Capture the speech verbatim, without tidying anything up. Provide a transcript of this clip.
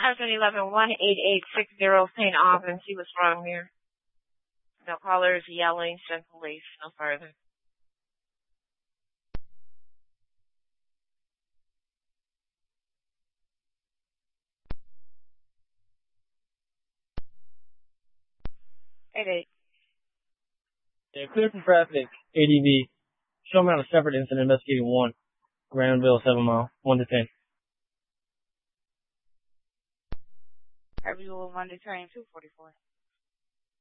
Sergeant eleven one eight eight six zero Saint Albans. He was wrong there. No callers yelling, send police, no further. eight eight. Yeah, clear for traffic, A D V. Show me on a separate incident investigating one. Granville, seven mile, one to ten. Everyone one to train two forty-four.